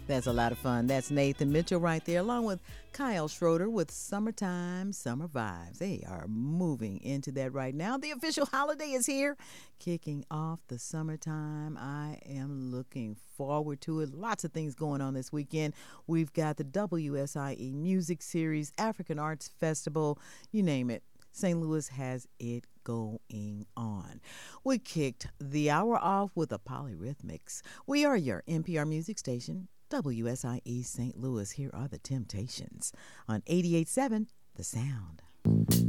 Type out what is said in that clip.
That's a lot of fun. That's Nathan Mitchell right there, along with Kyle Schroeder with Summertime, Summer Vibes. They are moving into that right now. The official holiday is here, kicking off the summertime. I am looking forward to it. Lots of things going on this weekend. We've got the WSIE Music Series, African Arts Festival, you name it. St. Louis has it going on. We kicked the hour off with a Polyrhythmics. We are your NPR music station, WSIE St. Louis. Here are the Temptations on 88.7 The Sound.